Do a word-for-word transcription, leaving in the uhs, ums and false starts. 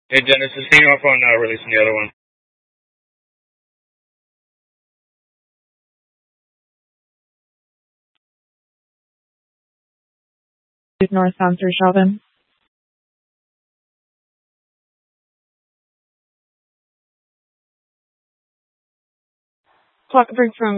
Hey, Dennis, just hang off on uh, releasing the other one. Northbound through Chauvin. Clock break from